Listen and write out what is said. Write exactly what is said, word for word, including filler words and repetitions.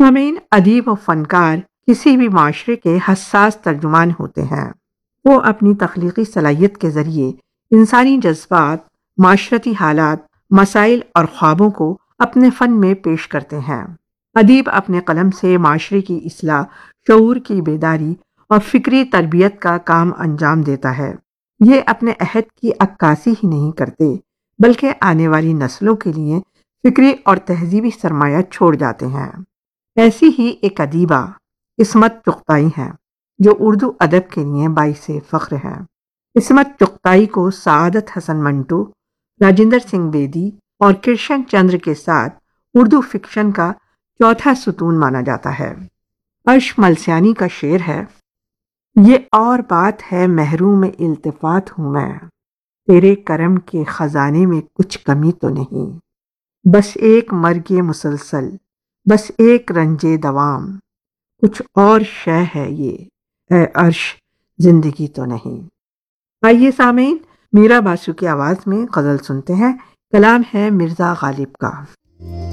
سامعین، ادیب و فنکار کسی بھی معاشرے کے حساس ترجمان ہوتے ہیں۔ وہ اپنی تخلیقی صلاحیت کے ذریعے انسانی جذبات، معاشرتی حالات، مسائل اور خوابوں کو اپنے فن میں پیش کرتے ہیں۔ ادیب اپنے قلم سے معاشرے کی اصلاح، شعور کی بیداری اور فکری تربیت کا کام انجام دیتا ہے۔ یہ اپنے عہد کی عکاسی ہی نہیں کرتے بلکہ آنے والی نسلوں کے لیے فکری اور تہذیبی سرمایہ چھوڑ جاتے ہیں۔ ایسی ہی ایک ادیبہ عصمت چغتائی ہیں جو اردو ادب کے لیے باعث فخر ہیں۔ عصمت چغتائی کو سعادت حسن منٹو، راجندر سنگھ بیدی اور کرشن چندر کے ساتھ اردو فکشن کا چوتھا ستون مانا جاتا ہے۔ عرش ملسانی کا شعر ہے: یہ اور بات ہے محروم التفات ہوں میں، تیرے کرم کے خزانے میں کچھ کمی تو نہیں، بس ایک مرگ مسلسل، بس ایک رنج دوام، کچھ اور شے ہے یہ اے عرش زندگی تو نہیں۔ آئیے سامعین، میرا باسو کی آواز میں غزل سنتے ہیں۔ کلام ہے مرزا غالب کا۔